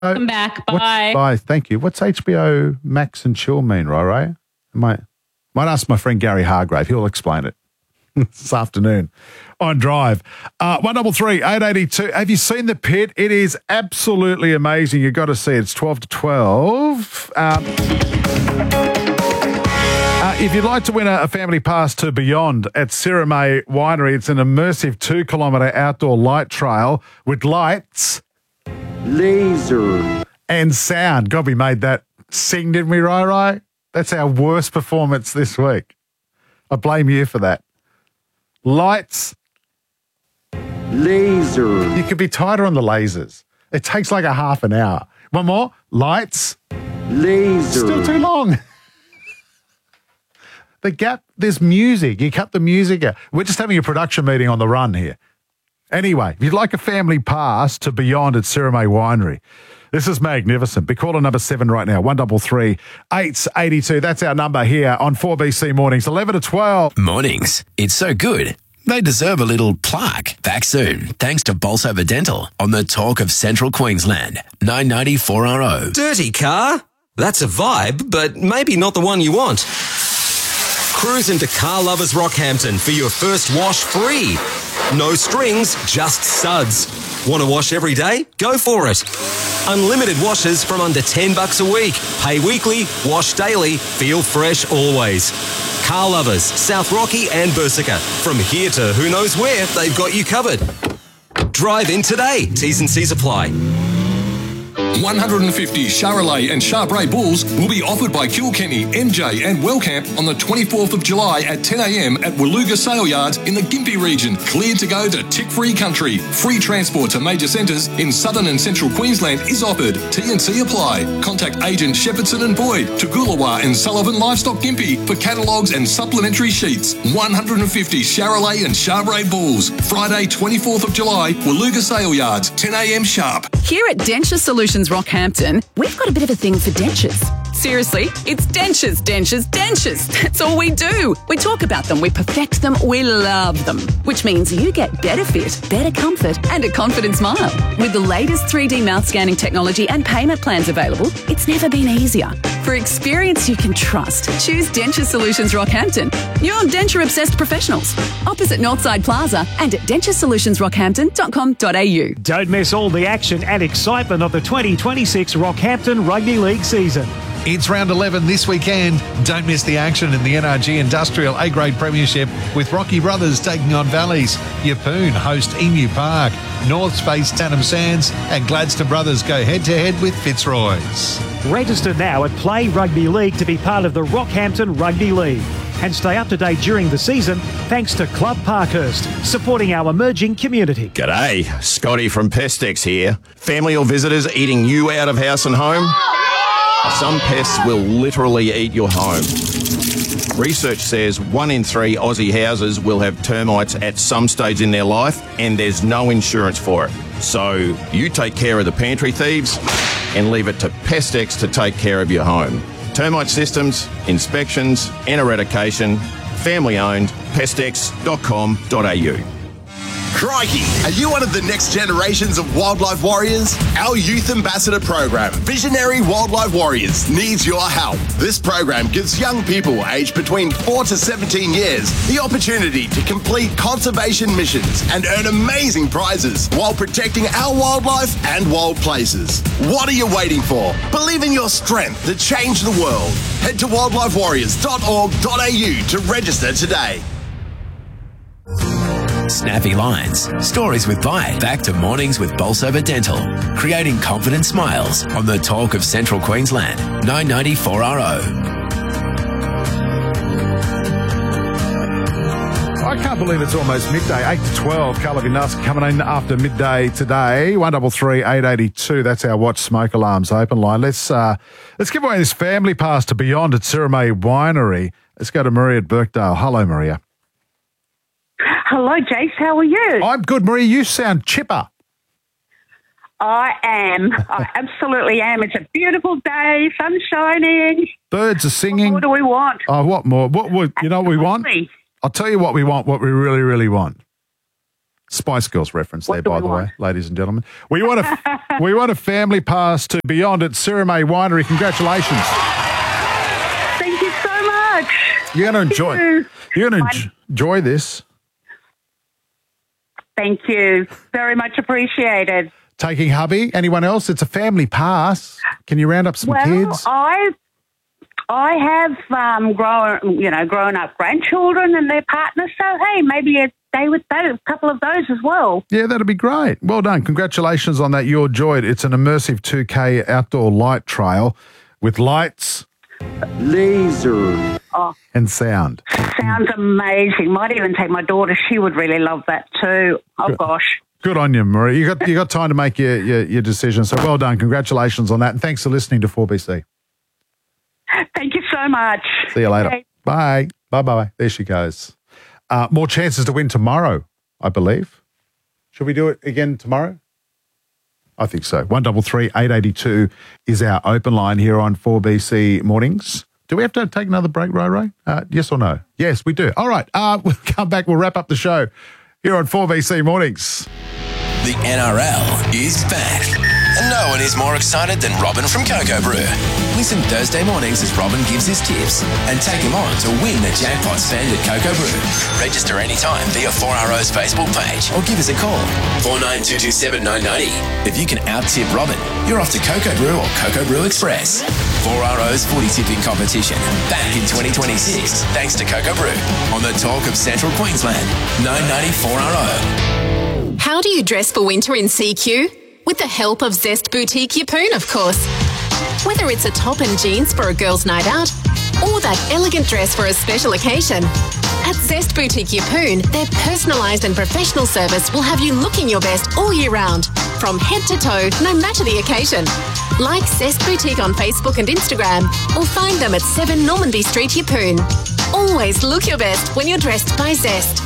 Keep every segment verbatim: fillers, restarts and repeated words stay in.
Welcome back. Bye. What's, bye. Thank you. What's H B O Max and Chill mean, Rai? Might might ask my friend Gary Hargrave. He'll explain it this afternoon on Drive. Uh, one double three eight eighty two. Have you seen the pit? It is absolutely amazing. You've got to see it. It's twelve to twelve. Um, uh, if you'd like to win a, a family pass to Beyond at Sirame Winery, it's an immersive two kilometre outdoor light trail with lights, laser, and sound. God, we made that sing, didn't we, Rai Rai? That's our worst performance this week. I blame you for that. Lights, laser. You could be tighter on the lasers. It takes like a half an hour. One more. Lights, laser. Still too long. The gap, there's music. You cut the music out. We're just having a production meeting on the run here. Anyway, if you'd like a family pass to Beyond at Sirame Winery, this is magnificent. Be calling number seven right now, one double three eight eighty two. That's our number here on four B C Mornings, eleven to twelve. Mornings. It's so good. They deserve a little plaque. Back soon, thanks to Bolsover Dental on the Talk of Central Queensland, nine ninety four R O. Dirty car? That's a vibe, but maybe not the one you want. Cruise into Car Lovers Rockhampton for your first wash free. No strings, just suds. Want to wash every day? Go for it. Unlimited washes from under ten bucks a week. Pay weekly, wash daily, feel fresh always. Car Lovers, South Rocky and Bersica. From here to who knows where, they've got you covered. Drive in today. T's and C's apply. one hundred fifty Charolais and Charbray Bulls will be offered by Kilkenny, M J and Wellcamp on the twenty-fourth of July at ten a m at Waluga Sale Yards in the Gympie region. Cleared to go to tick-free country. Free transport to major centres in southern and central Queensland is offered. T and C apply. Contact agent Shepherdson and Boyd, Toogoolawah and Sullivan Livestock Gympie for catalogues and supplementary sheets. one hundred fifty Charolais and Charbray Bulls. Friday twenty-fourth of July, Waluga Sale Yards, ten a m sharp. Here at Denture Solutions Rockhampton, we've got a bit of a thing for dentures. Seriously, it's dentures, dentures, dentures. That's all we do. We talk about them, we perfect them, we love them. Which means you get better fit, better comfort, and a confident smile. With the latest three D mouth scanning technology and payment plans available, it's never been easier. For experience you can trust, choose Denture Solutions Rockhampton. You're denture-obsessed professionals. Opposite Northside Plaza and at denture solutions rockhampton dot com dot a u. Don't miss all the action and excitement of the twenty twenty-six Rockhampton Rugby League season. It's round eleven this weekend. Don't miss the action in the N R G Industrial A-Grade Premiership with Rocky Brothers taking on Valleys. Yeppoon host Emu Park. Norths face Tannum Sands and Gladstone Brothers go head-to-head with Fitzroy's. Register now at Play Rugby League to be part of the Rockhampton Rugby League. And stay up to date during the season thanks to Club Parkhurst, supporting our emerging community. G'day, Scotty from Pestex here. Family or visitors eating you out of house and home? Some pests will literally eat your home. Research says one in three Aussie houses will have termites at some stage in their life, and there's no insurance for it. So you take care of the pantry thieves and leave it to Pestex to take care of your home. Termite systems, inspections and eradication. Family owned. pestex dot com dot a u. Crikey! Are you one of the next generations of wildlife warriors? Our Youth Ambassador program, Visionary Wildlife Warriors, needs your help. This program gives young people aged between four to seventeen years the opportunity to complete conservation missions and earn amazing prizes while protecting our wildlife and wild places. What are you waiting for? Believe in your strength to change the world. Head to wildlife warriors dot org dot a u to register today. Snappy lines, stories with bite. Back to Mornings with Bolsover Dental, creating confident smiles on the Talk of Central Queensland, nine ninety four R O. I can't believe it's almost midday, eight to twelve. Carla Vinas coming in after midday today, one double three eight eighty two. That's our Watch Smoke Alarms open line. Let's uh, let's give away this family pass to Beyond at Sirame Winery. Let's go to Maria at Birkdale. Hello, Maria. Hello, Jace. How are you? I'm good, Maria. You sound chipper. I am. I absolutely am. It's a beautiful day, sun shining. Birds are singing. What more do we want? Oh, what more? What would you know what we want? I'll tell you what we want, what we really, really want. Spice Girls reference there, What do by we the want? way, ladies and gentlemen. We want a we want a family pass to Beyond at Sirime Winery. Congratulations! Thank you so much. You're going to enjoy. you. You're going to enjoy this. Thank you. Very much appreciated. Taking hubby. Anyone else? It's a family pass. Can you round up some well, kids? I I have um, grown, you know, grown up grandchildren and their partners. So hey, maybe a day with those, a couple of those as well. Yeah, that'd be great. Well done. Congratulations on that. You're joyed. It's an immersive two K outdoor light trail with lights, laser, oh, and sound. Sounds amazing. Might even take my daughter. She would really love that too. Oh Good. gosh. Good on you, Marie. You got you got time to make your, your your decision. So well done. Congratulations on that, and thanks for listening to four B C. Thank you so much. See you later. Okay. Bye. Bye bye. There she goes. Uh, more chances to win tomorrow, I believe. Should we do it again tomorrow? I think so. One double three eight eighty two is our open line here on four B C mornings. Do we have to take another break, Ray Ray? Uh, yes or no? Yes, we do. All right. Uh, we'll come back. We'll wrap up the show here on four B C mornings. The N R L is back. And no one is more excited than Robin from Cocoa Brew. Listen Thursday mornings as Robin gives his tips and take him on to win the jackpot spend at Cocoa Brew. Register anytime via four R O's Facebook page or give us a call, four nine two two seven nine nine zero. If you can out-tip Robin, you're off to Cocoa Brew or Cocoa Brew Express. four R O's footy tipping competition back in twenty twenty-six thanks to Cocoa Brew on the talk of Central Queensland, nine ninety four R O. How do you dress for winter in C Q? With the help of Zest Boutique Yeppoon, of course. Whether it's a top and jeans for a girl's night out or that elegant dress for a special occasion, at Zest Boutique Yeppoon, their personalised and professional service will have you looking your best all year round, from head to toe, no matter the occasion. Like Zest Boutique on Facebook and Instagram, or find them at seven Normanby Street, Yeppoon. Always look your best when you're dressed by Zest.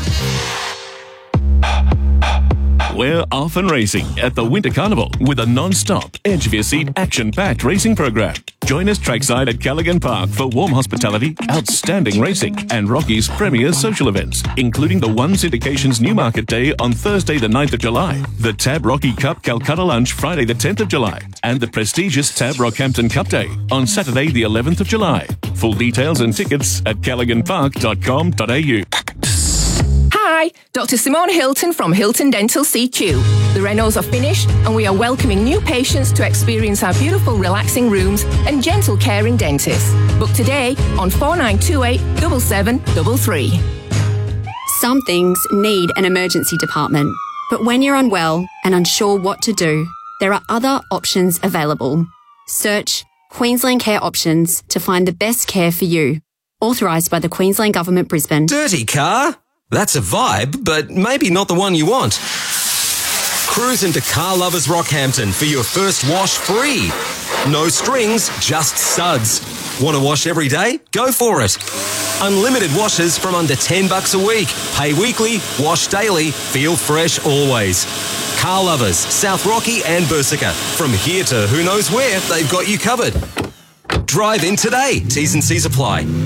We're off and racing at the Winter Carnival with a non-stop, edge-of-your-seat, action-packed racing program. Join us trackside at Callaghan Park for warm hospitality, outstanding racing, and Rocky's premier social events, including the One Syndication's Newmarket Day on Thursday the ninth of July, the Tab Rocky Cup Calcutta Lunch Friday the tenth of July, and the prestigious Tab Rockhampton Cup Day on Saturday the eleventh of July. Full details and tickets at callaghan park dot com dot a u. Hi, Doctor Simone Hilton from Hilton Dental C Q. The renos are finished and we are welcoming new patients to experience our beautiful relaxing rooms and gentle caring dentists. Book today on four nine two eight, seven seven three three. Some things need an emergency department, but when you're unwell and unsure what to do, there are other options available. Search Queensland Care Options to find the best care for you. Authorised by the Queensland Government, Brisbane. Dirty car? That's a vibe, but maybe not the one you want. Cruise into Car Lovers Rockhampton for your first wash free. No strings, just suds. Want to wash every day? Go for it. Unlimited washes from under ten bucks a week. Pay weekly, wash daily, feel fresh always. Car Lovers, South Rocky and Bursica. From here to who knows where, they've got you covered. Drive in today. T's and C's apply. You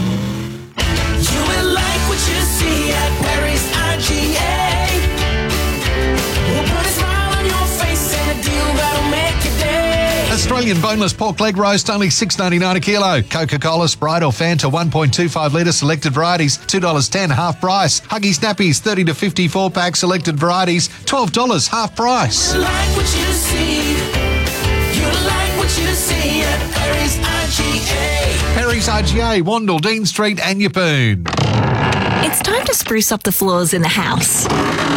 will like what you see at Perry's I G A. We'll put a smile on your face and a deal that'll make your day. Australian boneless pork leg roast, only six dollars ninety-nine a kilo. Coca-Cola, Sprite or Fanta, one point two five litre selected varieties, two dollars ten half price. Huggy Snappies, thirty to fifty-four pack selected varieties, twelve dollars half price. You like what you see. You like what you see at Perry's I G A. Perry's I G A, Wandle, Dean Street and Yeppoon. It's time to spruce up the floors in the house.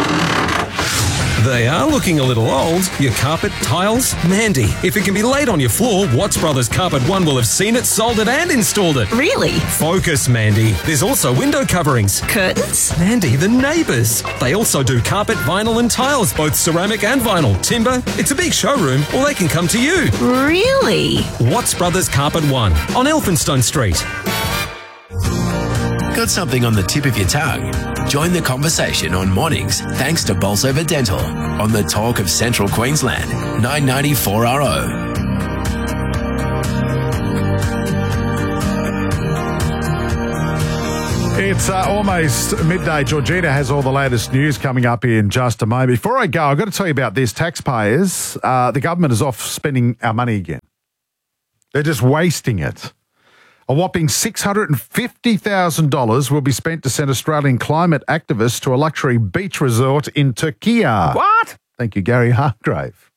They are looking a little old. Your carpet, tiles, Mandy. If it can be laid on your floor, Watts Brothers Carpet One will have seen it, sold it and installed it. Really? Focus, Mandy. There's also window coverings. Curtains? Mandy, the neighbours. They also do carpet, vinyl and tiles, both ceramic and vinyl. Timber. It's a big showroom, or they can come to you. Really? Watts Brothers Carpet One on Elphinstone Street. Got something on the tip of your tongue? Join the conversation on mornings thanks to Bolsover Dental on the talk of Central Queensland, nine ninety four R O. It's It's uh, almost midday. Georgina has all the latest news coming up in just a moment. Before I go, I've got to tell you about this. Taxpayers, uh, the government is off spending our money again. They're just wasting it. A whopping six hundred fifty thousand dollars will be spent to send Australian climate activists to a luxury beach resort in Turkey. What? Thank you, Gary Hargrave.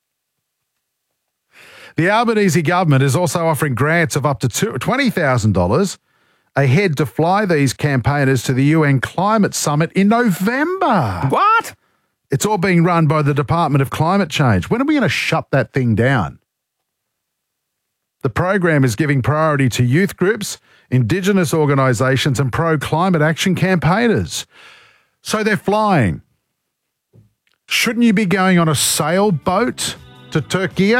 The Albanese government is also offering grants of up to twenty thousand dollars ahead to fly these campaigners to the U N Climate Summit in November. What? It's all being run by the Department of Climate Change. When are we going to shut that thing down? The program is giving priority to youth groups, Indigenous organisations and pro-climate action campaigners. So they're flying. Shouldn't you be going on a sailboat to Turkey?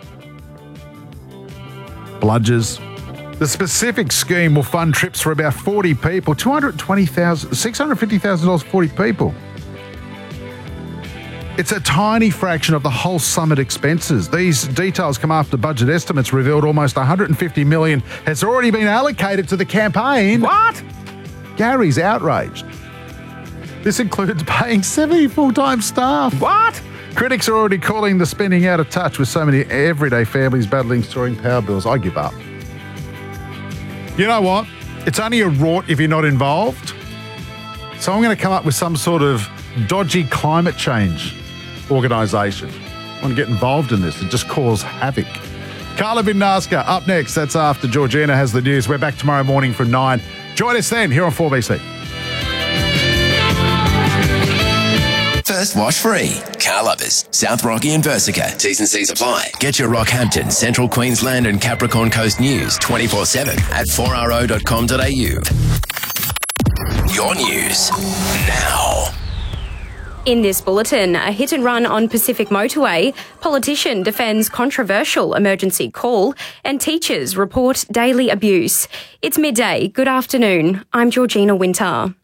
Bludgers. The specific scheme will fund trips for about forty people, two hundred twenty thousand dollars, six hundred fifty thousand dollars for forty people. It's a tiny fraction of the whole summit expenses. These details come after budget estimates revealed almost one hundred fifty million dollars has already been allocated to the campaign. What? Gary's outraged. This includes paying seventy full-time staff. What? Critics are already calling the spending out of touch with so many everyday families battling soaring power bills. I give up. You know what? It's only a rort if you're not involved. So I'm going to come up with some sort of dodgy climate change organisation. I want to get involved in this and just cause havoc. Carla Vindasca up next. That's after Georgina has the news. We're back tomorrow morning from nine. Join us then here on four B C. First wash free. Car lovers, South Rocky and Versica. T's and C's apply. Get your Rockhampton, Central Queensland and Capricorn Coast news twenty-four seven at four r o dot com dot a u. Your news now. In this bulletin, a hit and run on Pacific Motorway, politician defends controversial emergency call, and teachers report daily abuse. It's midday. Good afternoon. I'm Georgina Winter.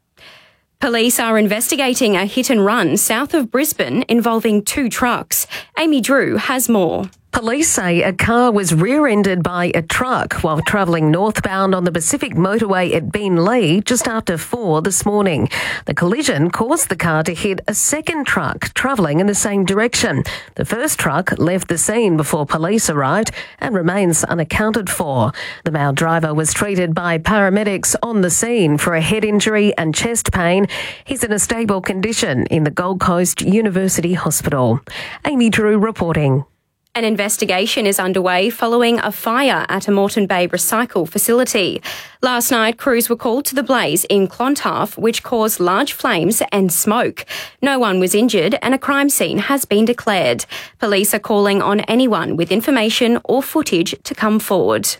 Police are investigating a hit and run south of Brisbane involving two trucks. Amy Drew has more. Police say a car was rear-ended by a truck while travelling northbound on the Pacific Motorway at Beenleigh just after four this morning. The collision caused the car to hit a second truck travelling in the same direction. The first truck left the scene before police arrived and remains unaccounted for. The male driver was treated by paramedics on the scene for a head injury and chest pain. He's in a stable condition in the Gold Coast University Hospital. Amy Drew reporting. An investigation is underway following a fire at a Moreton Bay recycle facility. Last night, crews were called to the blaze in Clontarf, which caused large flames and smoke. No one was injured and a crime scene has been declared. Police are calling on anyone with information or footage to come forward.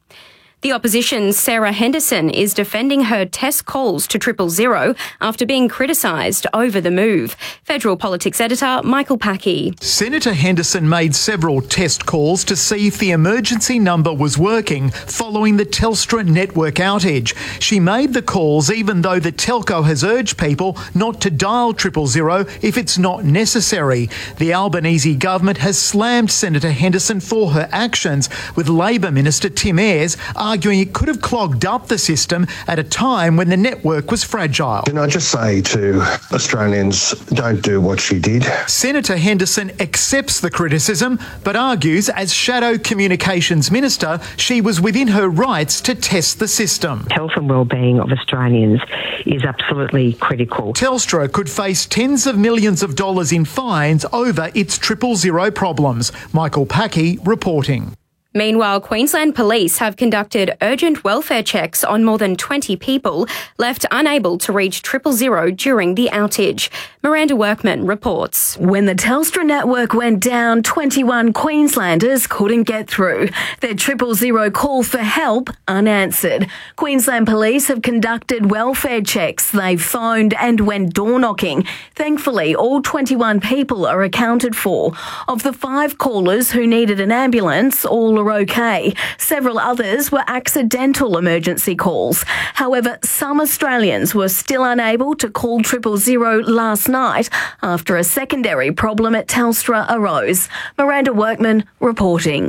The opposition's Sarah Henderson is defending her test calls to triple zero after being criticised over the move. Federal politics editor Michael Packey. Senator Henderson made several test calls to see if the emergency number was working following the Telstra network outage. She made the calls even though the telco has urged people not to dial triple zero if it's not necessary. The Albanese government has slammed Senator Henderson for her actions, with Labor Minister Tim Ayres arguing it could have clogged up the system at a time when the network was fragile. Can I just say to Australians, don't do what she did. Senator Henderson accepts the criticism, but argues as Shadow Communications Minister, she was within her rights to test the system. Health and wellbeing of Australians is absolutely critical. Telstra could face tens of millions of dollars in fines over its triple zero problems. Michael Packey reporting. Meanwhile, Queensland Police have conducted urgent welfare checks on more than twenty people left unable to reach triple zero during the outage. Miranda Workman reports. When the Telstra network went down, twenty-one Queenslanders couldn't get through. Their triple zero call for help unanswered. Queensland Police have conducted welfare checks. They've phoned and went door knocking. Thankfully, all twenty-one people are accounted for. Of the five callers who needed an ambulance, all are okay. Several others were accidental emergency calls. However, some Australians were still unable to call triple zero last night after a secondary problem at Telstra arose. Miranda Workman reporting.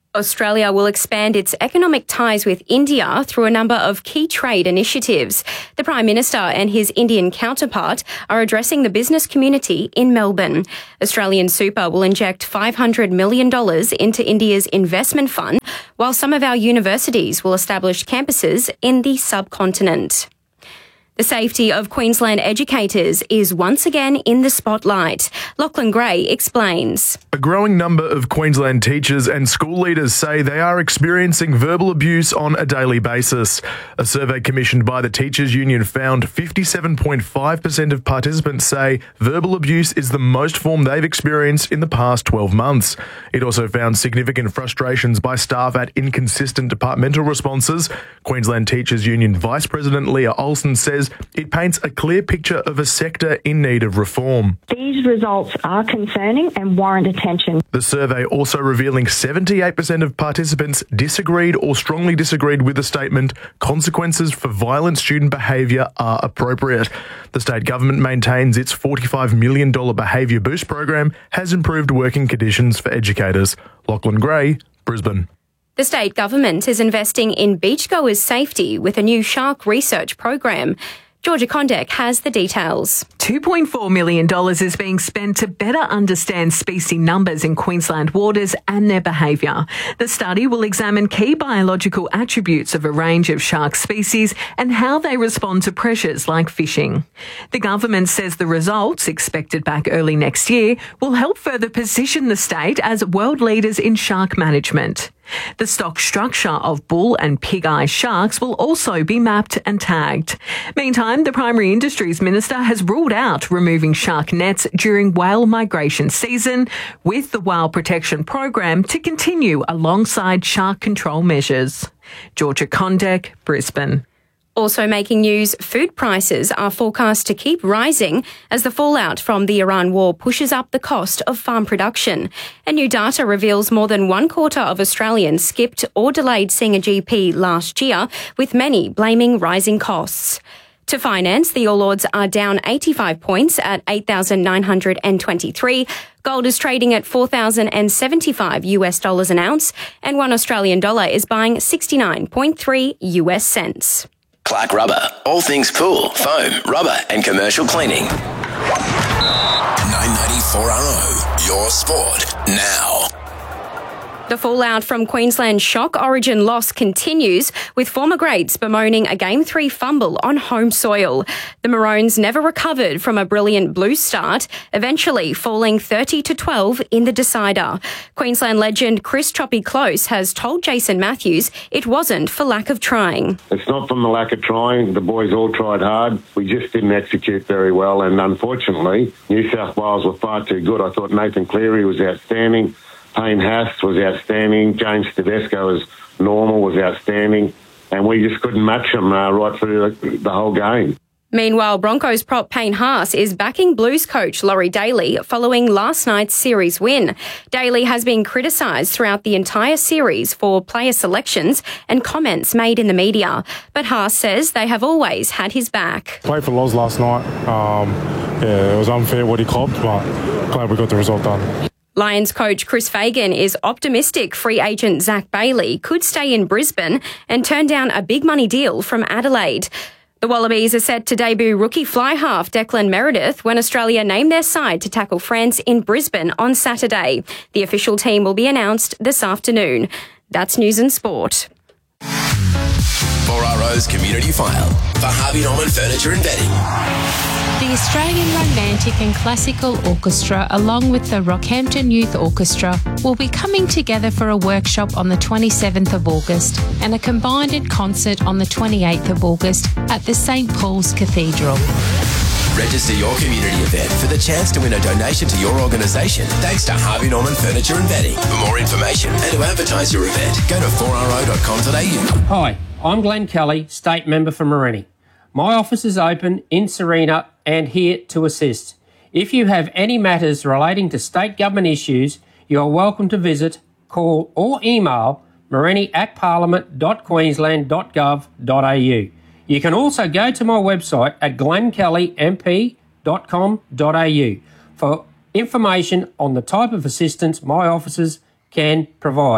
Australia will expand its economic ties with India through a number of key trade initiatives. The Prime Minister and his Indian counterpart are addressing the business community in Melbourne. Australian Super will inject five hundred million dollars into India's investment fund, while some of our universities will establish campuses in the subcontinent. The safety of Queensland educators is once again in the spotlight. Lachlan Gray explains. A growing number of Queensland teachers and school leaders say they are experiencing verbal abuse on a daily basis. A survey commissioned by the Teachers Union found fifty-seven point five percent of participants say verbal abuse is the most form they've experienced in the past twelve months. It also found significant frustrations by staff at inconsistent departmental responses. Queensland Teachers Union Vice President Leah Olsen says it paints a clear picture of a sector in need of reform. These results are concerning and warrant attention. The survey also revealing seventy-eight percent of participants disagreed or strongly disagreed with the statement, consequences for violent student behaviour are appropriate. The state government maintains its forty-five million dollars Behaviour Boost program has improved working conditions for educators. Lachlan Gray, Brisbane. The state government is investing in beachgoers' safety with a new shark research program. Georgia Condek has the details. two point four million dollars is being spent to better understand species numbers in Queensland waters and their behaviour. The study will examine key biological attributes of a range of shark species and how they respond to pressures like fishing. The government says the results, expected back early next year, will help further position the state as world leaders in shark management. The stock structure of bull and pig-eye sharks will also be mapped and tagged. Meantime, the Primary Industries Minister has ruled out removing shark nets during whale migration season, with the Whale Protection Program to continue alongside shark control measures. Georgia Condek, Brisbane. Also making news, food prices are forecast to keep rising as the fallout from the Iran war pushes up the cost of farm production. And new data reveals more than one quarter of Australians skipped or delayed seeing a G P last year, with many blaming rising costs. To finance, the All Ords are down eighty-five points at eight thousand nine hundred twenty-three. Gold is trading at four thousand seventy-five US dollars an ounce, and one Australian dollar is buying sixty-nine point three US cents. Clark Rubber. All things pool, foam, rubber and commercial cleaning. nine ninety-four R O. Your sport now. The fallout from Queensland's shock origin loss continues, with former greats bemoaning a Game three fumble on home soil. The Maroons never recovered from a brilliant Blues start, eventually falling thirty to twelve in the decider. Queensland legend Chris Choppy Close has told Jason Matthews it wasn't for lack of trying. It's not from the lack of trying. The boys all tried hard. We just didn't execute very well, and unfortunately, New South Wales were far too good. I thought Nathan Cleary was outstanding. Payne Haas was outstanding. James Tedesco was normal, was outstanding. And we just couldn't match them uh, right through the, the whole game. Meanwhile, Broncos prop Payne Haas is backing Blues coach Laurie Daly following last night's series win. Daly has been criticised throughout the entire series for player selections and comments made in the media. But Haas says they have always had his back. Played for Loz last night. Um, yeah, it was unfair what he copped, but glad we got the result done. Lions coach Chris Fagan is optimistic free agent Zach Bailey could stay in Brisbane and turn down a big money deal from Adelaide. The Wallabies are set to debut rookie fly half Declan Meredith when Australia name their side to tackle France in Brisbane on Saturday. The official team will be announced this afternoon. That's News and Sport. four R O's Community File for Harvey Norman Furniture and Bedding. The Australian Romantic and Classical Orchestra, along with the Rockhampton Youth Orchestra, will be coming together for a workshop on the twenty-seventh of August and a combined concert on the twenty-eighth of August at the Saint Paul's Cathedral. Register your community event for the chance to win a donation to your organisation thanks to Harvey Norman Furniture and Bedding. For more information and to advertise your event, go to four r o dot com dot a u. Hi, I'm Glenn Kelly, State Member for Morenni. My office is open in Serena and here to assist. If you have any matters relating to state government issues, you are welcome to visit, call or email morenni at parliament dot queensland dot gov dot a u. You can also go to my website at glenn kelly m p dot com dot a u for information on the type of assistance my offices can provide.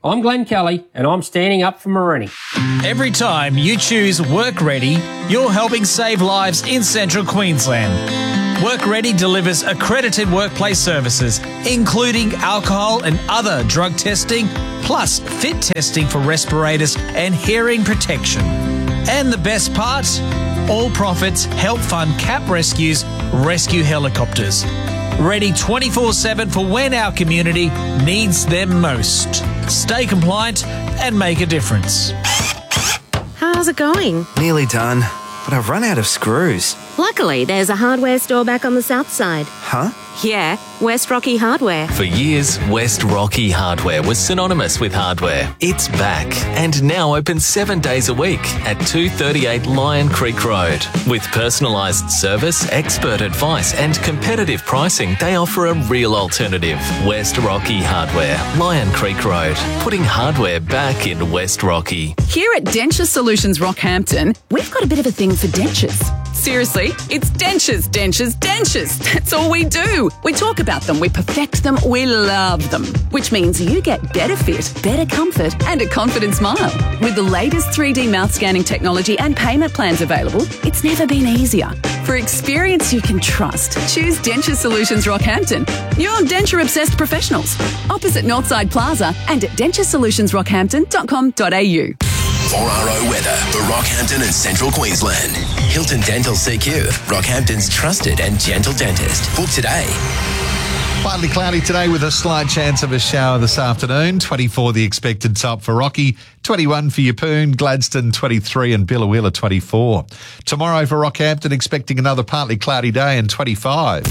I'm Glenn Kelly, and I'm standing up for Morini. Every time you choose Work Ready, you're helping save lives in Central Queensland. Work Ready delivers accredited workplace services, including alcohol and other drug testing, plus fit testing for respirators and hearing protection. And the best part? All profits help fund CAP Rescue's rescue helicopters. Ready twenty-four seven for when our community needs them most. Stay compliant and make a difference. How's it going? Nearly done, but I've run out of screws. Luckily, there's a hardware store back on the south side. Huh? Yeah, West Rocky Hardware. For years, West Rocky Hardware was synonymous with hardware. It's back and now open seven days a week at two thirty-eight Lion Creek Road. With personalised service, expert advice and competitive pricing, they offer a real alternative. West Rocky Hardware, Lion Creek Road, putting hardware back in West Rocky. Here at Denture Solutions Rockhampton, we've got a bit of a thing for dentures. Seriously, it's dentures, dentures, dentures. That's all we do. We talk about them, we perfect them, we love them. Which means you get better fit, better comfort, and a confident smile. With the latest three D mouth scanning technology and payment plans available, it's never been easier. For experience you can trust, choose Denture Solutions Rockhampton. You're denture-obsessed professionals. Opposite Northside Plaza and at denture solutions rockhampton dot com dot a u. four R O weather for Rockhampton and Central Queensland. Hilton Dental C Q, Rockhampton's trusted and gentle dentist. Book today. Partly cloudy today with a slight chance of a shower this afternoon. twenty-four the expected top for Rocky, twenty-one for Yeppoon, Gladstone twenty-three and Billawheeler twenty-four. Tomorrow for Rockhampton expecting another partly cloudy day and twenty-five.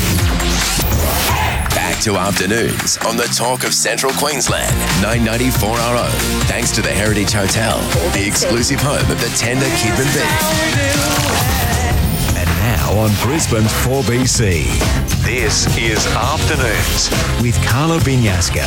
Back to afternoons on the Talk of Central Queensland, nine ninety four R O. Thanks to the Heritage Hotel, the exclusive home of the tender Kidman beef. And now on Brisbane's four B C, this is Afternoons with Carla Vinyasco.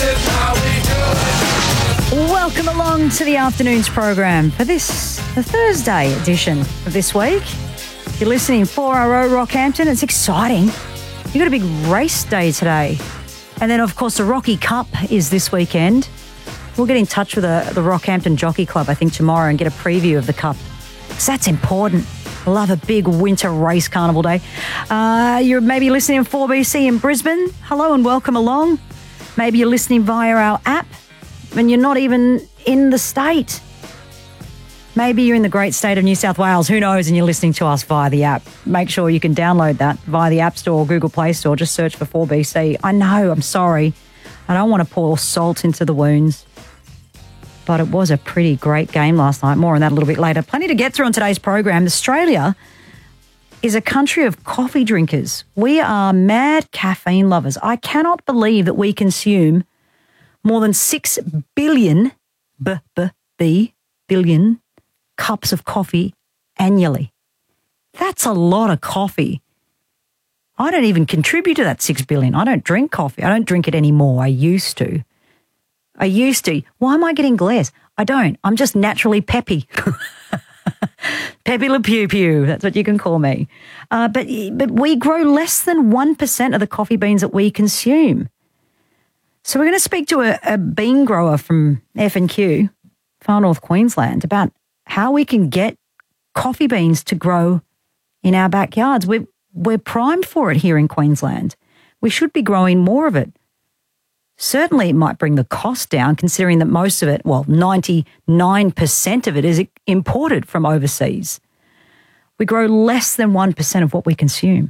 Welcome along to the Afternoons program for this, the Thursday edition of this week. If you're listening four R O Rockhampton, it's exciting. You've got a big race day today. And then, of course, the Rocky Cup is this weekend. We'll get in touch with the, the Rockhampton Jockey Club, I think, tomorrow and get a preview of the Cup. Because that's important. I love a big winter race carnival day. Uh, you're maybe listening in four B C in Brisbane. Hello and welcome along. Maybe you're listening via our app and you're not even in the state. Maybe you're in the great state of New South Wales, who knows, and you're listening to us via the app. Make sure you can download that via the App Store or Google Play Store. Just search for four B C. I know, I'm sorry. I don't want to pour salt into the wounds. But it was a pretty great game last night. More on that a little bit later. Plenty to get through on today's program. Australia is a country of coffee drinkers. We are mad caffeine lovers. I cannot believe that we consume more than six billion, b, b, b, billion cups of coffee annually. That's a lot of coffee. I don't even contribute to that six billion. I don't drink coffee. I don't drink it anymore. I used to. I used to. Why am I getting glares? I don't. I'm just naturally peppy. Peppy Le Pew Pew. That's what you can call me. Uh, but, but we grow less than one percent of the coffee beans that we consume. So we're going to speak to a, a bean grower from F and Q, Far North Queensland, about how we can get coffee beans to grow in our backyards. We're, we're primed for it here in Queensland. We should be growing more of it. Certainly it might bring the cost down, considering that most of it, well, ninety-nine percent of it is imported from overseas. We grow less than one percent of what we consume.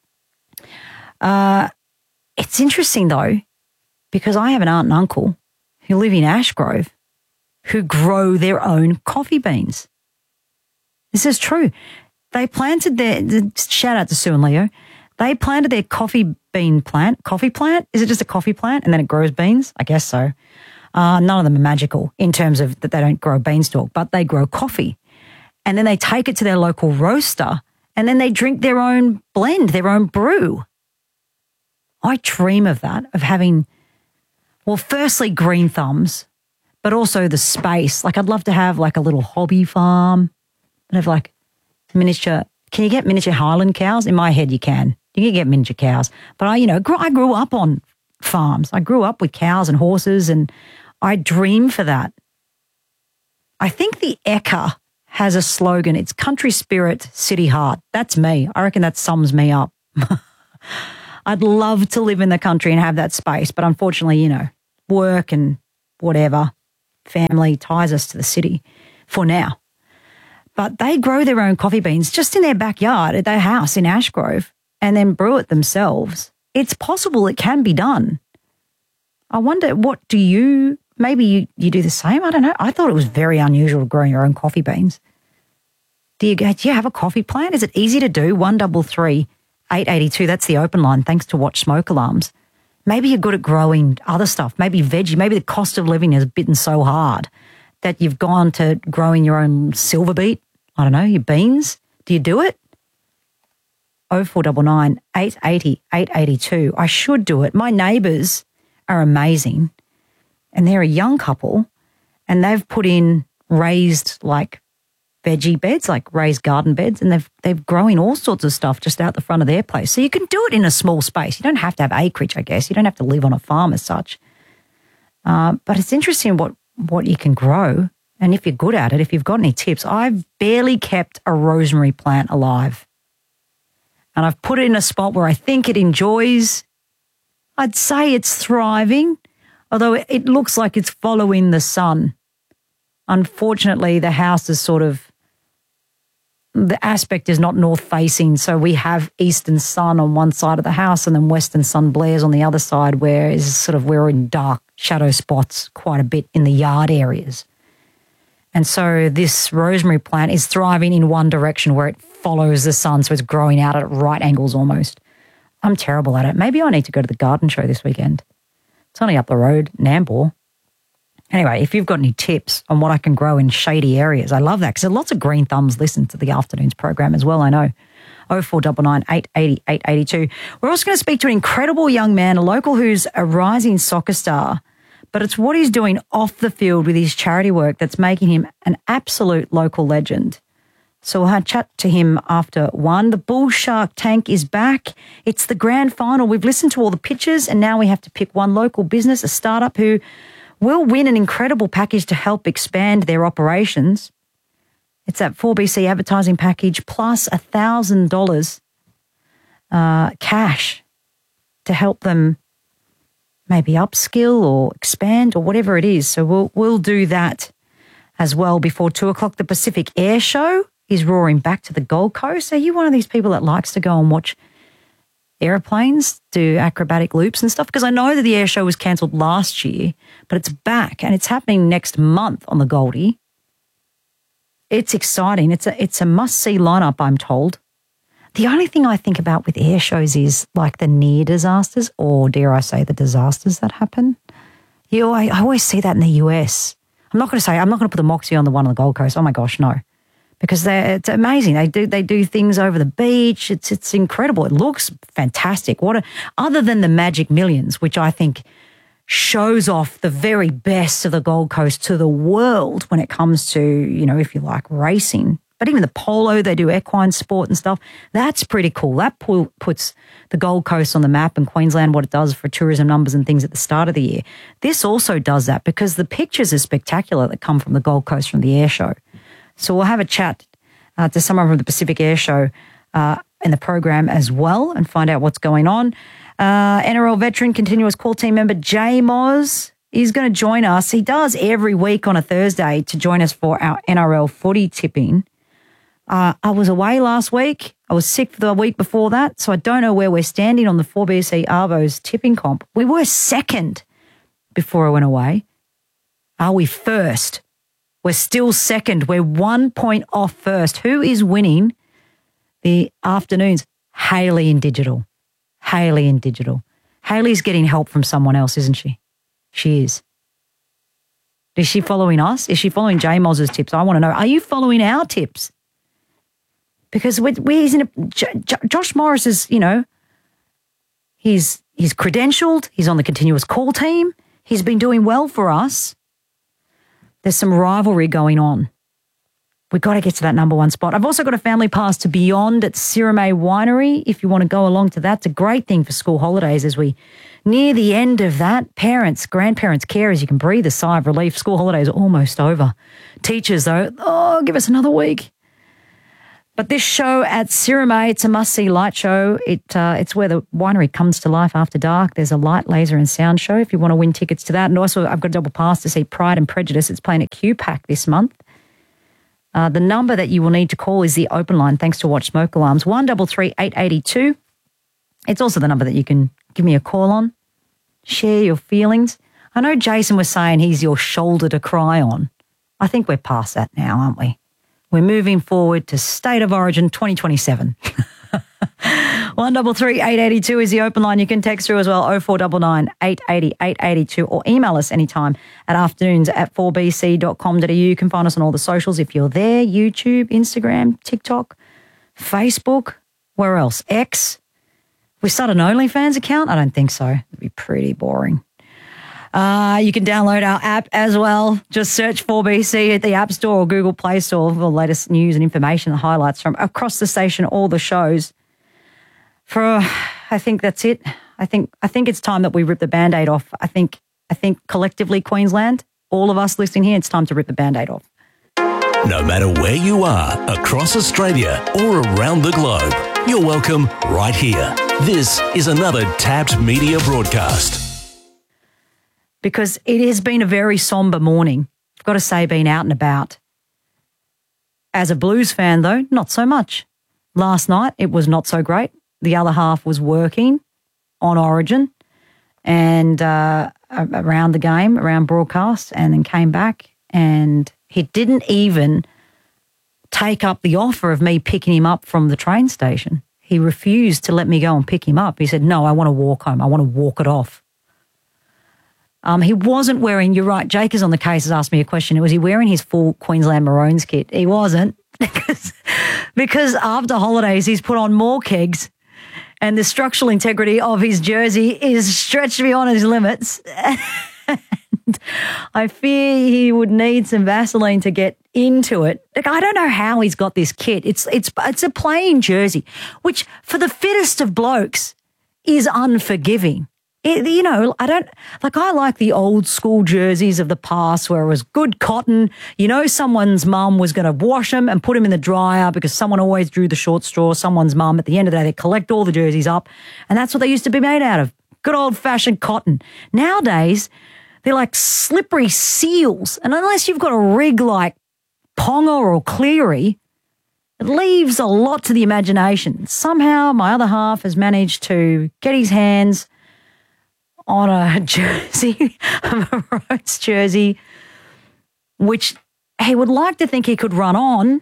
Uh, it's interesting, though, because I have an aunt and uncle who live in Ashgrove who grow their own coffee beans. This is true. They planted their, shout out to Sue and Leo, they planted their coffee bean plant. Coffee plant? Is it just a coffee plant and then it grows beans? I guess so. Uh, none of them are magical in terms of that they don't grow beanstalk, but they grow coffee. And then they take it to their local roaster and then they drink their own blend, their own brew. I dream of that, of having, well, firstly, green thumbs, but also the space. Like I'd love to have like a little hobby farm and have like miniature, can you get miniature Highland cows? In my head, you can. You can get miniature cows. But I, you know, grew, I grew up on farms. I grew up with cows and horses and I dream for that. I think the Ekka has a slogan. It's country spirit, city heart. That's me. I reckon that sums me up. I'd love to live in the country and have that space, but unfortunately, you know, work and whatever, family ties us to the city for now. But they grow their own coffee beans just in their backyard at their house in Ashgrove and then brew it themselves. It's possible. It can be done. I wonder, what do you, maybe you, you do the same? I don't know. I thought it was very unusual growing your own coffee beans. Do you, do you have a coffee plant? Is it easy to do? one double three eight eight two, that's the open line, thanks to Watch Smoke Alarms. Maybe you're good at growing other stuff, maybe veggie, maybe the cost of living has bitten so hard that you've gone to growing your own silver beet, I don't know, your beans. Do you do it? oh four nine nine, eight eight zero, eight eight two. I should do it. My neighbours are amazing and they're a young couple and they've put in raised like veggie beds, like raised garden beds, and they've they've growing all sorts of stuff just out the front of their place. So you can do it in a small space. You don't have to have acreage, I guess. You don't have to live on a farm as such. Uh, but it's interesting what, what you can grow, and if you're good at it, if you've got any tips. I've barely kept a rosemary plant alive, and I've put it in a spot where I think it enjoys. I'd say it's thriving, although it, it looks like it's following the sun. Unfortunately, the house is sort of, the aspect is not north facing, so we have eastern sun on one side of the house and then western sun blares on the other side, where is sort of we're in dark shadow spots quite a bit in the yard areas. And so this rosemary plant is thriving in one direction where it follows the sun, so it's growing out at right angles almost. I'm terrible at it. Maybe I need to go to the garden show this weekend. It's only up the road, Nambour. Anyway, if you've got any tips on what I can grow in shady areas, I love that, because lots of green thumbs listen to the afternoons program as well, I know. oh four nine nine, eight eight zero, eight eight two. We're also going to speak to an incredible young man, a local who's a rising soccer star, but it's what he's doing off the field with his charity work that's making him an absolute local legend. So we'll have a chat to him after one. The Bull Shark Tank is back. It's the grand final. We've listened to all the pitches and now we have to pick one local business, a startup who will win an incredible package to help expand their operations. It's that four B C advertising package plus one thousand dollars uh, cash to help them maybe upskill or expand or whatever it is. So we'll we'll do that as well before two o'clock. The Pacific Air Show is roaring back to the Gold Coast. Are you one of these people that likes to go and watch airplanes do acrobatic loops and stuff? Because I know that the air show was cancelled last year, but it's back and it's happening next month on the Goldie. It's exciting. It's a it's a must-see lineup, I'm told. The only thing I think about with air shows is like the near disasters, or dare I say the disasters that happen. You know, I, I always see that in the U S. I'm not going to say, I'm not going to put the Moxie on the one on the Gold Coast. Oh my gosh, no. Because they it's amazing. They do they do things over the beach. It's it's incredible. It looks fantastic. What a, other than the Magic Millions, which I think shows off the very best of the Gold Coast to the world when it comes to, you know, if you like, racing. But even the polo, they do equine sport and stuff. That's pretty cool. That pu- puts the Gold Coast on the map and Queensland, what it does for tourism numbers and things at the start of the year. This also does that because the pictures are spectacular that come from the Gold Coast from the air show. So we'll have a chat uh, to someone from the Pacific Air Show uh, in the program as well and find out what's going on. Uh, N R L veteran, continuous call team member Jay Moz is going to join us. He does every week on a Thursday to join us for our N R L footy tipping. Uh, I was away last week. I was sick for the week before that, so I don't know where we're standing on the four B C Arvos tipping comp. We were second before I went away. Are we first? We're still second. We're one point off first. Who is winning the afternoons? Hayley in digital. Hayley in digital. Hayley's getting help from someone else, isn't she? She is. Is she following us? Is she following J Moz's tips? I want to know. Are you following our tips? Because we're, we're he's in a, J, J, Josh Morris is, you know, he's he's credentialed. He's on the continuous call team. He's been doing well for us. There's some rivalry going on. We've got to get to that number one spot. I've also got a family pass to Beyond at Sirame Winery if you want to go along to that. It's a great thing for school holidays as we near the end of that. Parents, grandparents, carers, you can breathe a sigh of relief. School holidays are almost over. Teachers, though, oh, give us another week. But this show at Cirame, it's a must-see light show. It uh, It's where the winery comes to life after dark. There's a light, laser and sound show if you want to win tickets to that. And also, I've got a double pass to see Pride and Prejudice. It's playing at Q PAC this month. Uh, the number that you will need to call is the open line, thanks to Watch Smoke Alarms, one three three, eight eight two. It's also the number that you can give me a call on. Share your feelings. I know Jason was saying he's your shoulder to cry on. I think we're past that now, aren't we? We're moving forward to State of Origin twenty twenty-seven. one three three, eight eight two is the open line. You can text through as well, oh four nine nine, eight eight zero, eight eight two, or email us anytime at afternoons at four b c dot com dot a u. You can find us on all the socials if you're there, YouTube, Instagram, TikTok, Facebook, where else? X. We start an OnlyFans account? I don't think so. It'd be pretty boring. Uh, you can download our app as well. Just search four B C at the App Store or Google Play Store for the latest news and information and highlights from across the station, all the shows. For, uh, I think that's it. I think I think it's time that we rip the Band-Aid off. I think I think collectively, Queensland, all of us listening here, it's time to rip the Band-Aid off. No matter where you are, across Australia or around the globe, you're welcome right here. This is another Tapped Media broadcast. Because it has been a very sombre morning. I've got to say, been out and about. As a Blues fan, though, not so much. Last night, it was not so great. The other half was working on Origin and uh, around the game, around broadcast, and then came back, and he didn't even take up the offer of me picking him up from the train station. He refused to let me go and pick him up. He said, no, I want to walk home. I want to walk it off. Um, he wasn't wearing, you're right, Jake is on the case, has asked me a question. Was he wearing his full Queensland Maroons kit? He wasn't, because, because after holidays he's put on more kegs and the structural integrity of his jersey is stretched beyond his limits. And I fear he would need some Vaseline to get into it. Like, I don't know how he's got this kit. It's, it's, it's a plain jersey, which for the fittest of blokes is unforgiving. It, you know, I don't, like I like the old school jerseys of the past where it was good cotton. You know, someone's mum was going to wash them and put them in the dryer because someone always drew the short straw. Someone's mum, at the end of the day, they collect all the jerseys up, and that's what they used to be made out of. Good old-fashioned cotton. Nowadays, they're like slippery seals, and unless you've got a rig like Ponga or Cleary, it leaves a lot to the imagination. Somehow, my other half has managed to get his hands on a jersey, a Maroons jersey, which he would like to think he could run on.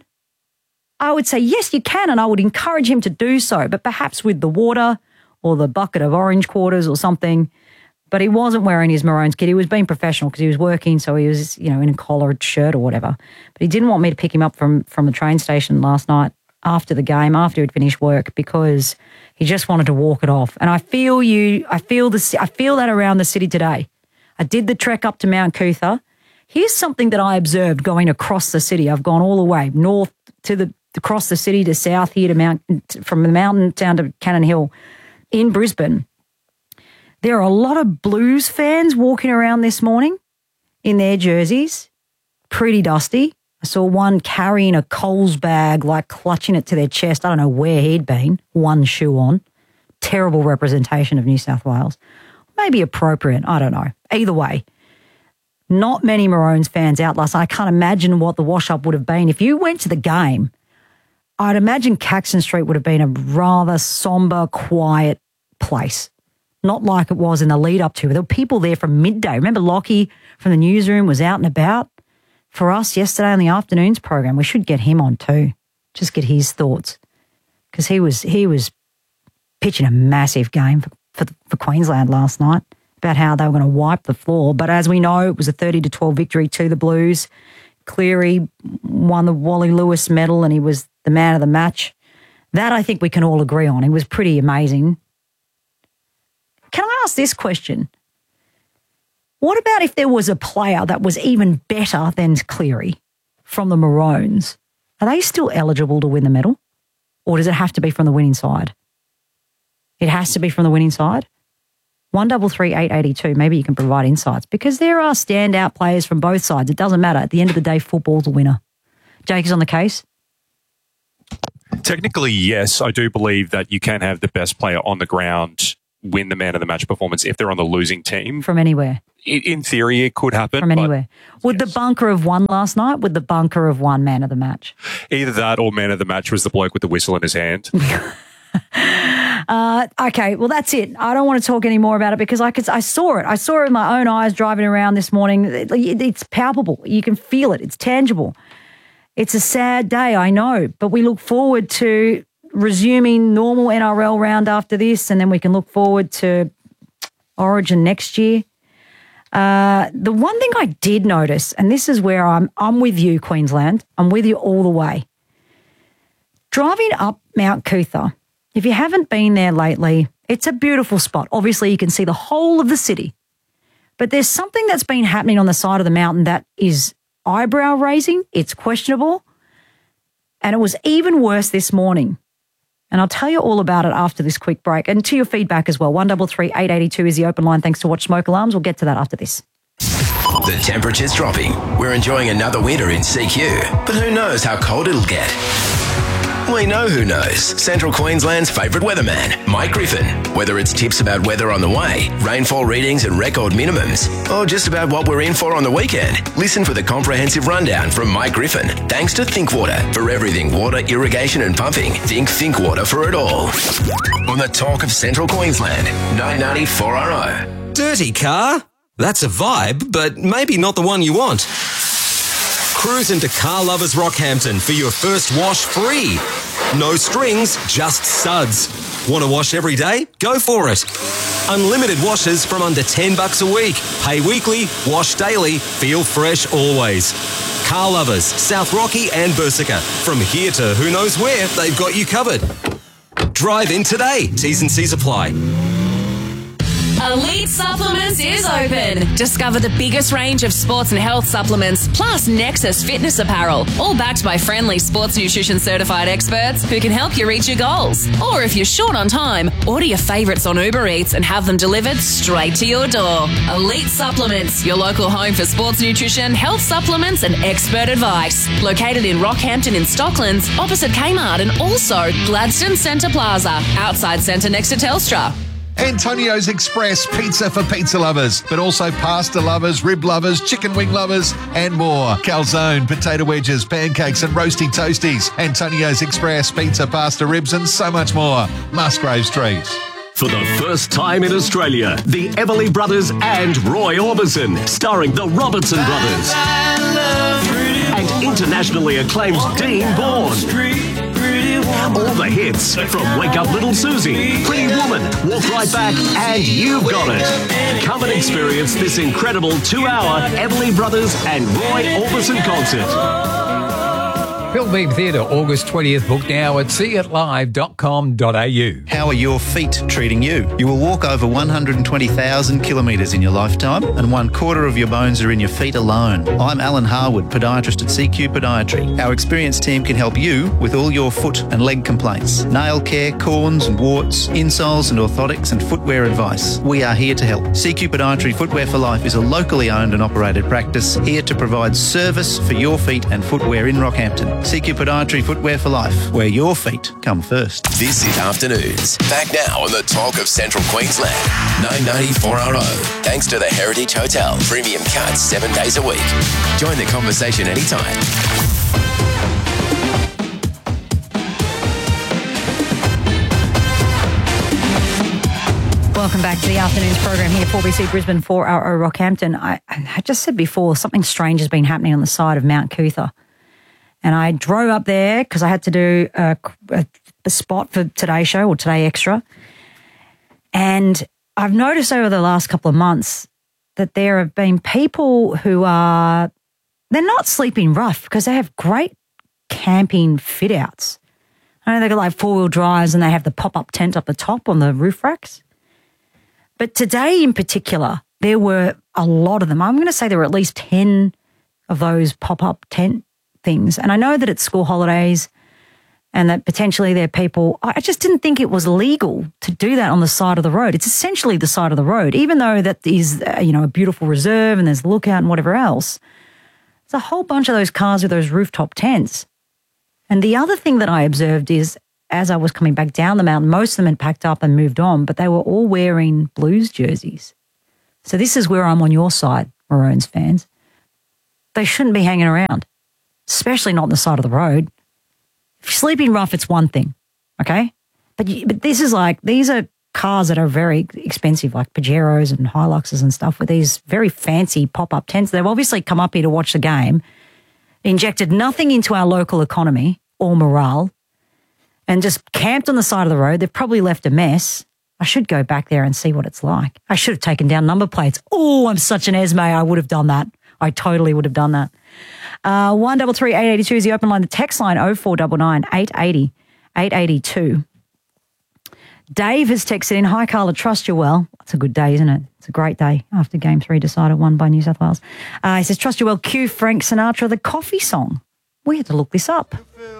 I would say, yes, you can, and I would encourage him to do so, but perhaps with the water or the bucket of orange quarters or something. But he wasn't wearing his Maroons kit. He was being professional because he was working, so he was, you know, in a collared shirt or whatever. But he didn't want me to pick him up from, from the train station last night after the game, after he'd finished work, because he just wanted to walk it off. And I feel you, I feel this, I feel that around the city today. I did the trek up to Mount Cootha. Here's something that I observed going across the city. I've gone all the way north to the, across the city to south here to Mount, from the mountain down to Cannon Hill in Brisbane. There are a lot of Blues fans walking around this morning in their jerseys, pretty dusty. I saw one carrying a Coles bag, like clutching it to their chest. I don't know where he'd been, one shoe on. Terrible representation of New South Wales. Maybe appropriate, I don't know. Either way, not many Maroons fans out last night. I can't imagine what the wash-up would have been. If you went to the game, I'd imagine Caxton Street would have been a rather sombre, quiet place. Not like it was in the lead up to it. There were people there from midday. Remember Lockie from the newsroom was out and about for us yesterday on the afternoons program. We should get him on too. Just get his thoughts, because he was he was pitching a massive game for, for, for Queensland last night about how they were going to wipe the floor. But as we know, it was a thirty to twelve victory to the Blues. Cleary won the Wally Lewis medal and he was the man of the match. That I think we can all agree on. He was pretty amazing. Can I ask this question? What about if there was a player that was even better than Cleary from the Maroons? Are they still eligible to win the medal? Or does it have to be from the winning side? It has to be from the winning side? one three three eight eight two. Maybe you can provide insights because there are standout players from both sides. It doesn't matter. At the end of the day, football's a winner. Jake is on the case. Technically, yes. I do believe that you can have the best player on the ground win the man of the match performance if they're on the losing team. From anywhere. In, in theory, it could happen. From anywhere. Would yes. the bunker have won last night? Would the bunker have won man of the match? Either that or man of the match was the bloke with the whistle in his hand. uh, okay, well, that's it. I don't want to talk any more about it because I could, I saw it. I saw it with my own eyes driving around this morning. It, it's palpable. You can feel it. It's tangible. It's a sad day, I know, but we look forward to resuming normal N R L round after this, and then we can look forward to Origin next year. Uh, the one thing I did notice, and this is where I'm, I'm with you, Queensland. I'm with you all the way. Driving up Mount Cootha, if you haven't been there lately, it's a beautiful spot. Obviously, you can see the whole of the city, but there's something that's been happening on the side of the mountain that is eyebrow raising. It's questionable, and it was even worse this morning. And I'll tell you all about it after this quick break. And to your feedback as well, one three three eight eight two is the open line thanks to Watch Smoke Alarms. We'll get to that after this. The temperature's dropping. We're enjoying another winter in C Q. But who knows how cold it'll get? We know who knows. Central Queensland's favourite weatherman, Mike Griffin. Whether it's tips about weather on the way, rainfall readings and record minimums, or just about what we're in for on the weekend, listen for the comprehensive rundown from Mike Griffin. Thanks to Thinkwater. For everything water, irrigation and pumping, think Thinkwater for it all. On the talk of Central Queensland, nine ninety four R O. Dirty car? That's a vibe, but maybe not the one you want. Cruise into Car Lovers Rockhampton for your first wash free. No strings, just suds. Want to wash every day? Go for it. Unlimited washes from under ten bucks a week. Pay weekly, wash daily, feel fresh always. Car Lovers, South Rocky and Bersica. From here to who knows where, they've got you covered. Drive in today. T's and C's apply. Elite Supplements is open. Discover the biggest range of sports and health supplements, plus Nexus fitness apparel, all backed by friendly sports nutrition certified experts who can help you reach your goals. Or if you're short on time, order your favourites on Uber Eats and have them delivered straight to your door. Elite Supplements, your local home for sports nutrition, health supplements and expert advice. Located in Rockhampton in Stocklands, opposite Kmart, and also Gladstone Centre Plaza, outside centre next to Telstra. Antonio's Express, pizza for pizza lovers, but also pasta lovers, rib lovers, chicken wing lovers, and more. Calzone, potato wedges, pancakes, and roasty toasties. Antonio's Express, pizza, pasta, ribs, and so much more. Musgrave Street. For the first time in Australia, the Everly Brothers and Roy Orbison, starring the Robertson Brothers. And internationally acclaimed Dean Bourne. All the hits from Wake Up Little Susie, Pretty Woman, Walk Right Back, and You've Got It. Come and experience this incredible two-hour Everly Brothers and Roy Orbison concert. Film Beam Theatre, August twentieth. Book now at see it live dot com dot a u. How are your feet treating you? You will walk over one hundred twenty thousand kilometres in your lifetime, and one quarter of your bones are in your feet alone. I'm Alan Harwood, podiatrist at C Q Podiatry. Our experienced team can help you with all your foot and leg complaints, nail care, corns and warts, insoles and orthotics, and footwear advice. We are here to help. C Q Podiatry Footwear for Life is a locally owned and operated practice here to provide service for your feet and footwear in Rockhampton. C Q Podiatry Footwear for Life, where your feet come first. This is Afternoons. Back now on the talk of Central Queensland. nine ninety-four R O. Thanks to the Heritage Hotel. Premium cuts seven days a week. Join the conversation anytime. Welcome back to the afternoon's program here, four B C Brisbane, four R O Rockhampton. I, I just said before, something strange has been happening on the side of Mount Cootha. And I drove up there because I had to do a, a, a spot for Today's Show or Today Extra. And I've noticed over the last couple of months that there have been people who are, they're not sleeping rough because they have great camping fit outs. I know they've got like four-wheel drives and they have the pop-up tent up the top on the roof racks. But today in particular, there were a lot of them. I'm going to say there were at least ten of those pop-up tent things. And I know that it's school holidays and that potentially there are people. I just didn't think it was legal to do that on the side of the road. It's essentially the side of the road, even though that is, uh, you know, a beautiful reserve and there's a lookout and whatever else. There's a whole bunch of those cars with those rooftop tents. And the other thing that I observed is, as I was coming back down the mountain, most of them had packed up and moved on, but they were all wearing Blues jerseys. So this is where I'm on your side, Maroons fans. They shouldn't be hanging around, especially not on the side of the road. If you're sleeping rough, it's one thing, okay? But you, but this is like, these are cars that are very expensive, like Pajeros and Hiluxes and stuff, with these very fancy pop-up tents. They've obviously come up here to watch the game, injected nothing into our local economy or morale, and just camped on the side of the road. They've probably left a mess. I should go back there and see what it's like. I should have taken down number plates. Oh, I'm such an Esme. I would have done that. I totally would have done that. Uh, one double three eight eighty two is the open line. The text line oh four nine nine eight eighty eight eighty-two. Dave has texted in, hi Carla, trust you well. It's a good day, isn't it? It's a great day after game three decided won by New South Wales. Uh, he says, trust you well, cue Frank Sinatra, the coffee song. We had to look this up.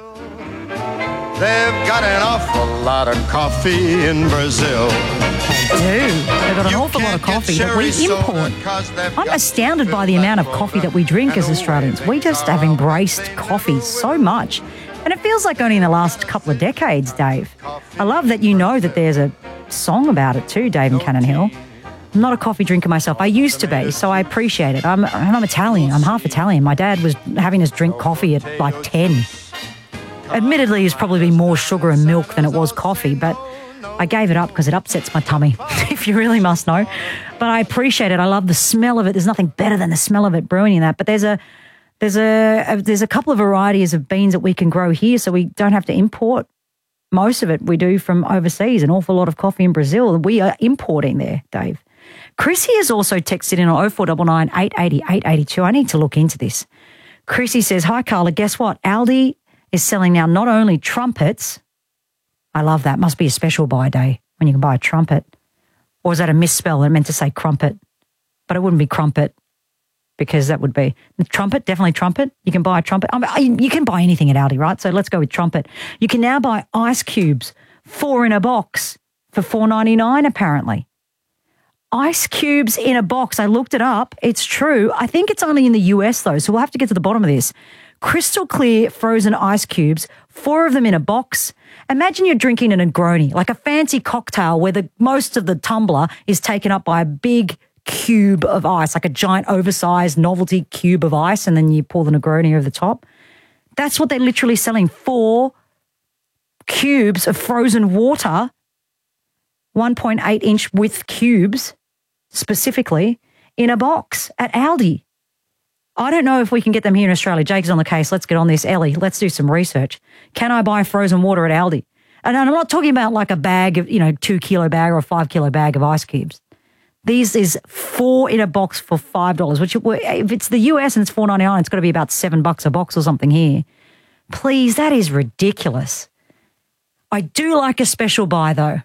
They've got an awful lot of coffee in Brazil. They do. They've got an awful lot of coffee that we import. I'm astounded by the amount of coffee that we drink as Australians. We just have embraced coffee so much. And it feels like only in the last couple of decades, Dave. I love that you know that there's a song about it too, Dave in Cannon Hill. I'm not a coffee drinker myself. I used to be, so I appreciate it. I'm, I'm Italian. I'm half Italian. My dad was having us drink coffee at like ten. Admittedly, it's probably more sugar and milk than it was coffee, but I gave it up because it upsets my tummy, if you really must know. But I appreciate it. I love the smell of it. There's nothing better than the smell of it brewing in that. But there's a there's a, a there's a couple of varieties of beans that we can grow here, so we don't have to import most of it. We do from overseas. An awful lot of coffee in Brazil. We are importing there, Dave. Chrissy has also texted in on oh four nine nine eight eighty eight eighty-two. I need to look into this. Chrissy says, hi, Carla. Guess what? Aldi is selling now not only trumpets. I love that. Must be a special buy day when you can buy a trumpet. Or is that a misspell? I meant to say crumpet. But it wouldn't be crumpet because that would be trumpet, definitely trumpet. You can buy a trumpet. I mean, you can buy anything at Aldi, right? So let's go with trumpet. You can now buy ice cubes, four in a box for four ninety-nine apparently. Ice cubes in a box. I looked it up. It's true. I think it's only in the U S though, so we'll have to get to the bottom of this. Crystal clear frozen ice cubes, four of them in a box. Imagine you're drinking a Negroni, like a fancy cocktail where the most of the tumbler is taken up by a big cube of ice, like a giant oversized novelty cube of ice, and then you pour the Negroni over the top. That's what they're literally selling, four cubes of frozen water, one point eight inch width cubes specifically, in a box at Aldi. I don't know if we can get them here in Australia. Jake's on the case. Let's get on this. Ellie, let's do some research. Can I buy frozen water at Aldi? And I'm not talking about like a bag of, you know, two kilo bag or a five kilo bag of ice cubes. These is four in a box for five dollars, which if it's the U S and it's four ninety-nine, it's got to be about seven bucks a box or something here. Please, that is ridiculous. I do like a special buy though.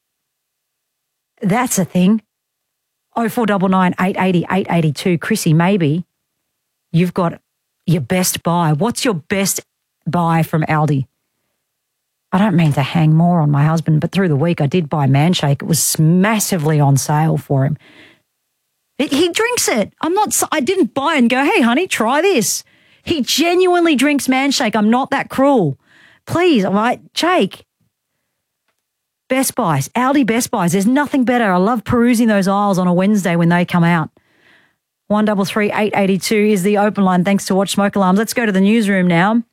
That's a thing. oh four nine nine eight eighty eight eighty-two. Chrissy, maybe you've got your best buy. What's your best buy from Aldi? I don't mean to hang more on my husband, but through the week I did buy Manshake. It was massively on sale for him. It, he drinks it. I'm not, I didn't buy it and go, hey, honey, try this. He genuinely drinks Manshake. I'm not that cruel. Please, all right, Jake. Best Buys, Aldi Best Buys. There's nothing better. I love perusing those aisles on a Wednesday when they come out. one double three eight eighty-two is the open line. Thanks to Watch Smoke Alarms. Let's go to the newsroom now,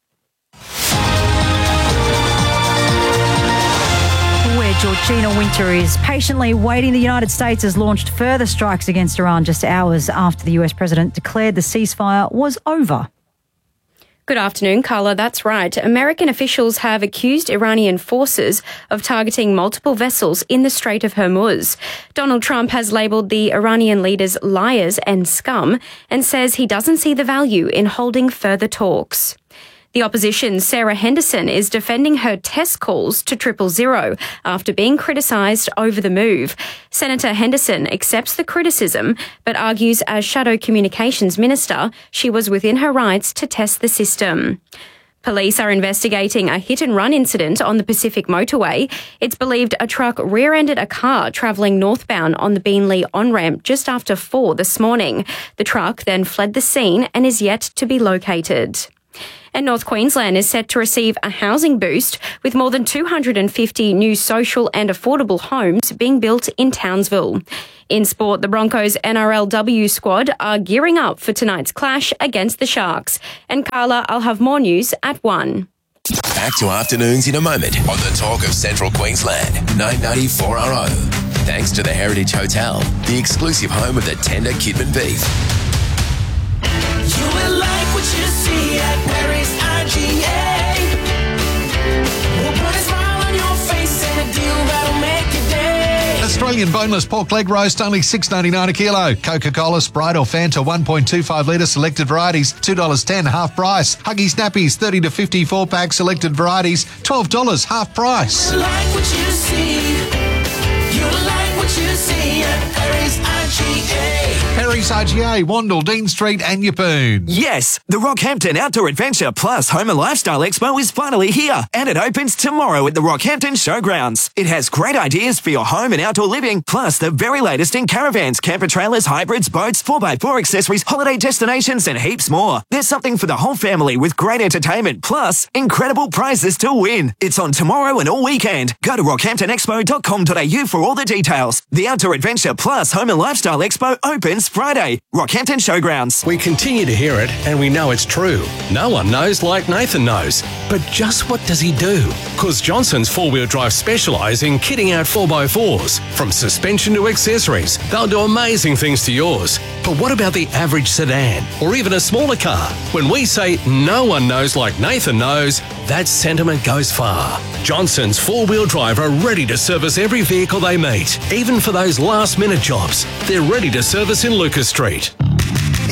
where Georgina Winter is patiently waiting. The United States has launched further strikes against Iran just hours after the U S president declared the ceasefire was over. Good afternoon, Carla. That's right. American officials have accused Iranian forces of targeting multiple vessels in the Strait of Hormuz. Donald Trump has labelled the Iranian leaders liars and scum and says he doesn't see the value in holding further talks. The opposition's Sarah Henderson is defending her test calls to triple zero after being criticised over the move. Senator Henderson accepts the criticism but argues as Shadow Communications Minister she was within her rights to test the system. Police are investigating a hit-and-run incident on the Pacific Motorway. It's believed a truck rear-ended a car travelling northbound on the Beenleigh on-ramp just after four this morning. The truck then fled the scene and is yet to be located. And North Queensland is set to receive a housing boost with more than two hundred fifty new social and affordable homes being built in Townsville. In sport, the Broncos N R L W squad are gearing up for tonight's clash against the Sharks. And Carla, I'll have more news at one. Back to afternoons in a moment on the Talk of Central Queensland, nine ninety-four R O. Thanks to the Heritage Hotel, the exclusive home of the tender Kidman beef. You will like what you see at Perry's I G A. We'll put a smile on your face and a deal that'll make your day. Australian boneless pork leg roast, only six dollars ninety-nine a kilo. Coca-Cola, Sprite or Fanta, one point two five litre selected varieties, two dollars ten half price. Huggy Snappies, thirty to fifty-four pack selected varieties, twelve dollars half price. You like what you see. You like what you see at Perry's I G A. Perry's I G A, Wandle, Dean Street and Yeppoon. Yes, the Rockhampton Outdoor Adventure Plus Home and Lifestyle Expo is finally here, and it opens tomorrow at the Rockhampton Showgrounds. It has great ideas for your home and outdoor living, plus the very latest in caravans, camper trailers, hybrids, boats, four by four accessories, holiday destinations and heaps more. There's something for the whole family with great entertainment, plus incredible prizes to win. It's on tomorrow and all weekend. Go to rockhampton expo dot com dot a u for all the details. The Outdoor Adventure Plus Home and Lifestyle Expo opens Friday. Rockhampton Showgrounds. We continue to hear it, and we know it's true. No one knows like Nathan knows. But just what does he do? Because Johnson's four-wheel drive specialise in kitting out four by fours. From suspension to accessories, they'll do amazing things to yours. But what about the average sedan, or even a smaller car? When we say no one knows like Nathan knows, that sentiment goes far. Johnson's four-wheel drive are ready to service every vehicle they meet, even for those last-minute jobs. They're ready to service in Lucas Street.